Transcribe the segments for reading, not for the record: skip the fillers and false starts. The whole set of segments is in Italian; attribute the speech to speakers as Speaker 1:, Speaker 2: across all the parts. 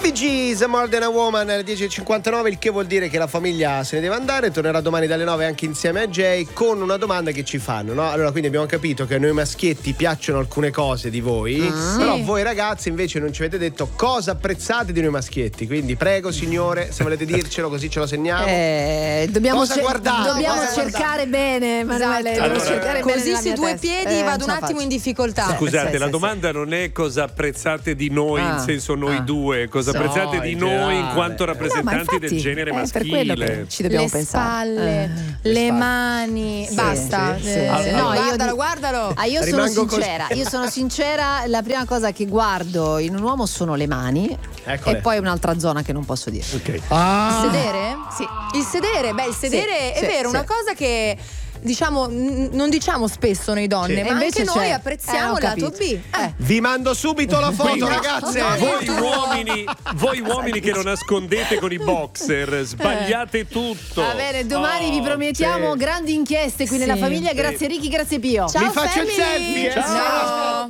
Speaker 1: Bee Gees, More Than a Woman, alle 10.59, il che vuol dire che la famiglia se ne deve andare. Tornerà domani dalle 9 anche insieme a Jay con una domanda che ci fanno, no? Allora, quindi abbiamo capito che a noi maschietti piacciono alcune cose di voi, però voi ragazzi invece non ci avete detto cosa apprezzate di noi maschietti. Quindi prego signore, se volete dircelo così ce lo segniamo.
Speaker 2: Dobbiamo
Speaker 1: cercare
Speaker 2: bene, Emanuele.
Speaker 3: Allora,
Speaker 2: cercare
Speaker 4: così
Speaker 2: bene
Speaker 4: su due piedi vado un attimo in difficoltà.
Speaker 3: Scusate, la domanda non è cosa apprezzate di noi, in senso noi due, cosa apprezzate di noi in quanto rappresentanti del genere maschile.
Speaker 2: Ci dobbiamo
Speaker 4: le
Speaker 2: pensare.
Speaker 4: Spalle, le mani, basta. Guardalo.
Speaker 2: Io sono sincera, la prima cosa che guardo in un uomo sono le mani.
Speaker 1: Eccole.
Speaker 2: E poi un'altra zona che non posso dire.
Speaker 1: Okay.
Speaker 4: Il sedere?
Speaker 2: Sì.
Speaker 4: Il sedere è vero, una cosa che diciamo non diciamo spesso noi donne, ma
Speaker 2: invece
Speaker 4: anche noi
Speaker 2: c'è.
Speaker 4: apprezziamo
Speaker 2: Ho
Speaker 4: il lato
Speaker 2: capito.
Speaker 4: B.
Speaker 1: Vi mando subito la foto, ragazze.
Speaker 3: Voi uomini che non nascondete con i boxer, sbagliate tutto.
Speaker 2: Va bene, domani vi promettiamo grandi inchieste qui nella famiglia. Grazie Ricky, grazie Pio.
Speaker 4: Ciao,
Speaker 1: Vi faccio il
Speaker 4: family.
Speaker 1: selfie.
Speaker 4: Ciao.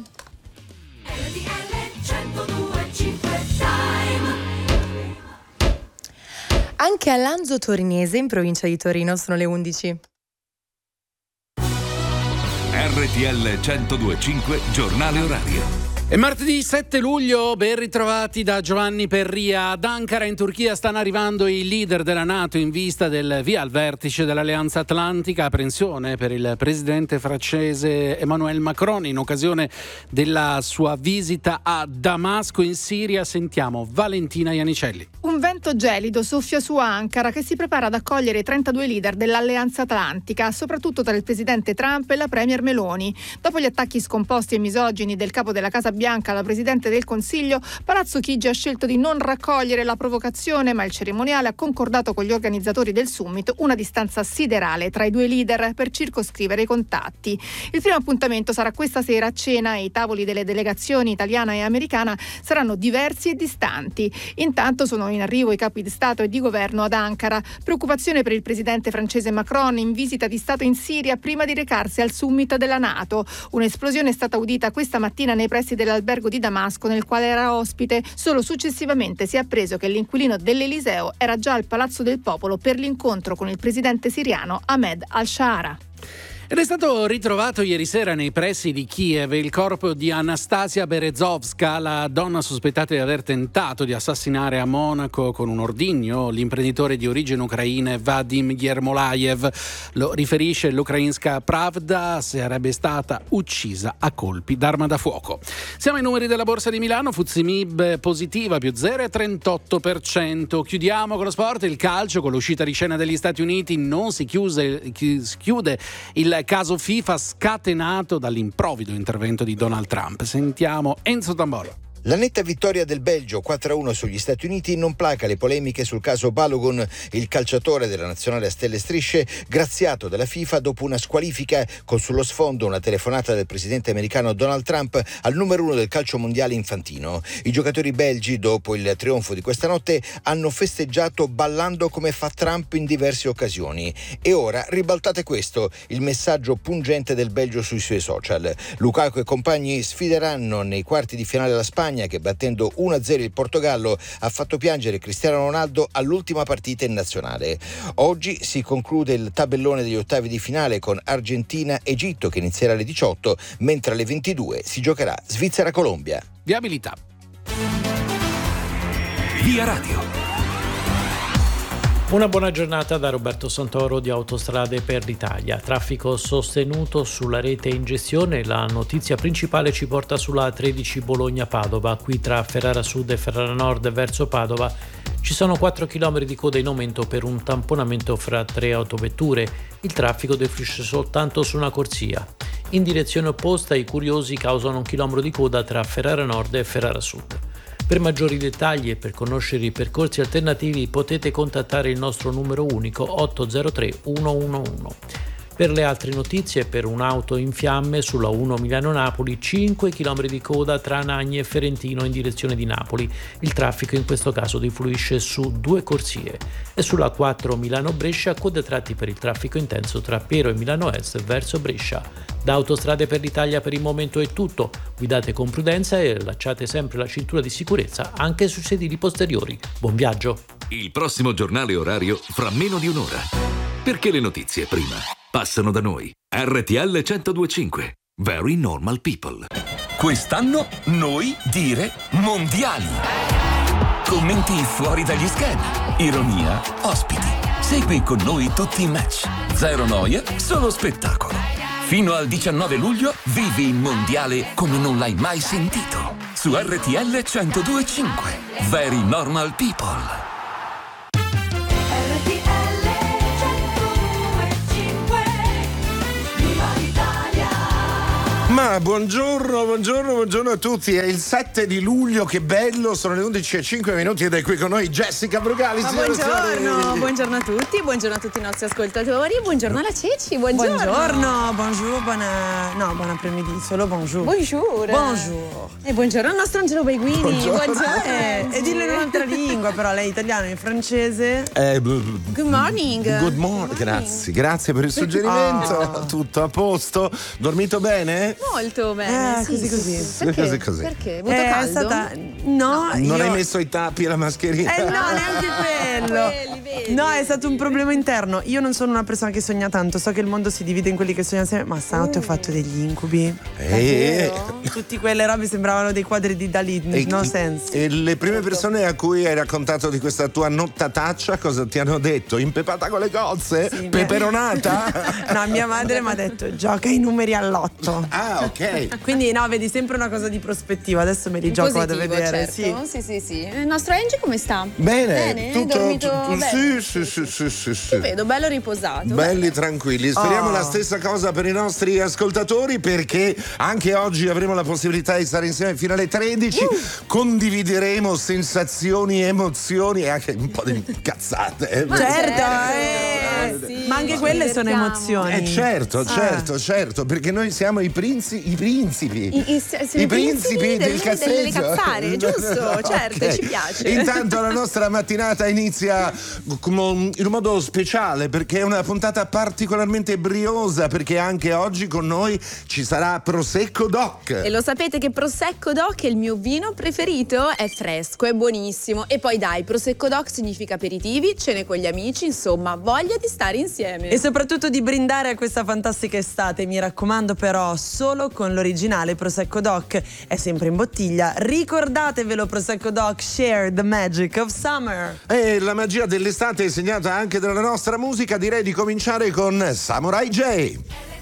Speaker 4: Anche a Lanzo Torinese, in provincia di Torino, sono le 11.
Speaker 5: RTL 102.5 Giornale Orario.
Speaker 6: È martedì 7 luglio, ben ritrovati da Giovanni Perria. Ad Ankara in Turchia stanno arrivando i leader della NATO in vista del via al vertice dell'Alleanza Atlantica. Apprensione per il presidente francese Emmanuel Macron in occasione della sua visita a Damasco in Siria. Sentiamo Valentina Ianicelli.
Speaker 7: Un vento gelido soffia su Ankara che si prepara ad accogliere i 32 leader dell'Alleanza Atlantica, soprattutto tra il presidente Trump e la premier Meloni. Dopo gli attacchi scomposti e misogini del capo della Casa Bianca alla Presidente del Consiglio, Palazzo Chigi ha scelto di non raccogliere la provocazione, ma il cerimoniale ha concordato con gli organizzatori del summit una distanza siderale tra i due leader per circoscrivere i contatti. Il primo appuntamento sarà questa sera a cena e i tavoli delle delegazioni italiana e americana saranno diversi e distanti. Intanto sono in arrivo i capi di Stato e di governo ad Ankara. Preoccupazione per il presidente francese Macron in visita di Stato in Siria prima di recarsi al summit della NATO. Un'esplosione è stata udita questa mattina nei pressi dell'albergo di Damasco nel quale era ospite. Solo successivamente si è appreso che l'inquilino dell'Eliseo era già al Palazzo del Popolo per l'incontro con il presidente siriano Ahmed al-Shara.
Speaker 6: Ed è stato ritrovato ieri sera nei pressi di Kiev il corpo di Anastasia Berezovska, la donna sospettata di aver tentato di assassinare a Monaco con un ordigno l'imprenditore di origine ucraina Vadim Yermolayev. Lo riferisce l'Ukrainska Pravda, sarebbe stata uccisa a colpi d'arma da fuoco. Siamo ai numeri della Borsa di Milano, FTSE MIB positiva più 0,38%. Chiudiamo con lo sport, il calcio, con l'uscita di scena degli Stati Uniti non si chiude il caso FIFA scatenato dall'improvvido intervento di Donald Trump. Sentiamo Enzo Tamboro.
Speaker 8: La netta vittoria del Belgio 4-1 sugli Stati Uniti non placa le polemiche sul caso Balogun, il calciatore della nazionale a stelle e strisce graziato dalla FIFA dopo una squalifica con sullo sfondo una telefonata del presidente americano Donald Trump al numero 1 del calcio mondiale infantino. I giocatori belgi, dopo il trionfo di questa notte, hanno festeggiato ballando come fa Trump in diverse occasioni. E ora ribaltate questo, il messaggio pungente del Belgio sui suoi social. Lukaku e compagni sfideranno nei quarti di finale la Spagna, che battendo 1-0 il Portogallo ha fatto piangere Cristiano Ronaldo all'ultima partita in nazionale. Oggi si conclude il tabellone degli ottavi di finale con Argentina-Egitto che inizierà alle 18, mentre alle 22 si giocherà Svizzera-Colombia.
Speaker 6: Viabilità.
Speaker 5: Via Radio.
Speaker 9: Una buona giornata da Roberto Santoro di Autostrade per l'Italia. Traffico sostenuto sulla rete in gestione. La notizia principale ci porta sulla 13 Bologna-Padova. Qui tra Ferrara Sud e Ferrara Nord verso Padova ci sono 4 km di coda in aumento per un tamponamento fra 3 autovetture. Il traffico defluisce soltanto su una corsia. In direzione opposta i curiosi causano 1 chilometro di coda tra Ferrara Nord e Ferrara Sud. Per maggiori dettagli e per conoscere i percorsi alternativi potete contattare il nostro numero unico 803 111. Per le altre notizie, per un'auto in fiamme sulla 1 Milano-Napoli, 5 km di coda tra Nagni e Ferentino in direzione di Napoli. Il traffico in questo caso defluisce su 2 corsie. E sulla 4 Milano-Brescia, coda tratti per il traffico intenso tra Pero e Milano Est verso Brescia. Da Autostrade per l'Italia per il momento è tutto. Guidate con prudenza e allacciate sempre la cintura di sicurezza anche sui sedili posteriori. Buon viaggio!
Speaker 5: Il prossimo giornale orario fra meno di un'ora. Perché le notizie prima passano da noi. RTL 102.5. Very Normal People.
Speaker 10: Quest'anno noi dire mondiali. Commenti fuori dagli schemi. Ironia, ospiti. Segui con noi tutti i match. Zero noia, solo spettacolo. Fino al 19 luglio vivi il mondiale come non l'hai mai sentito. Su RTL 102.5. Very Normal People.
Speaker 11: Ma buongiorno a tutti, è il 7 di luglio, che bello, sono le 11:05 ed è qui con noi Jessica Brugali.
Speaker 12: Buongiorno a tutti, buongiorno a tutti i nostri ascoltatori, buongiorno alla Ceci, buongiorno, buon apremidi, solo bonjour. E buongiorno al nostro Angelo Beguini, buongiorno. E dillo in un'altra lingua, però lei è italiano e francese. Good morning,
Speaker 11: grazie per il suggerimento, tutto a posto, dormito bene?
Speaker 12: Molto bene,
Speaker 11: così.
Speaker 12: Perché? Molto caldo?
Speaker 11: Non hai messo i tappi e la mascherina?
Speaker 12: No, neanche quello. No, è stato un problema interno. Io non sono una persona che sogna tanto. So che il mondo si divide in quelli che sognano sempre. Ma stanotte ho fatto degli incubi. Tutte quelle robe sembravano dei quadri di Dalì. No sense.
Speaker 11: E le prime persone a cui hai raccontato di questa tua nottataccia cosa ti hanno detto? Impepata con le cozze? Sì, peperonata?
Speaker 12: No, mia madre mi ha detto gioca i numeri all'8.
Speaker 11: Ah, ok.
Speaker 12: Quindi no, vedi sempre una cosa di prospettiva. Adesso me li gioco, vado a vedere.
Speaker 13: Certo. Sì. Il nostro Angie come sta?
Speaker 11: Bene.
Speaker 13: Hai dormito bene?
Speaker 11: Sì.
Speaker 13: Ti vedo bello riposato.
Speaker 11: Belli tranquilli. Speriamo la stessa cosa per i nostri ascoltatori, perché anche oggi avremo la possibilità di stare insieme fino alle 13. Condivideremo sensazioni, emozioni e anche un po' di cazzate.
Speaker 12: Certo, sì. Ma anche quelle sono emozioni.
Speaker 11: Certo, perché noi siamo i principi del cazzeggio.
Speaker 13: Delle cazzare, giusto? Certo,
Speaker 11: Okay.
Speaker 13: ci piace.
Speaker 11: Intanto la nostra mattinata inizia in un modo speciale, perché è una puntata particolarmente briosa, perché anche oggi con noi ci sarà Prosecco Doc.
Speaker 13: E lo sapete che Prosecco Doc è il mio vino preferito, è fresco, è buonissimo. E poi dai, Prosecco Doc significa aperitivi, cene con gli amici, insomma, voglia di stare insieme.
Speaker 12: E soprattutto di brindare a questa fantastica estate. Mi raccomando però, solo con l'originale Prosecco Doc. È sempre in bottiglia. Ricordatevelo, Prosecco Doc, share the magic of summer.
Speaker 11: E la magia dell'estate è segnata anche dalla nostra musica. Direi di cominciare con Samurai J.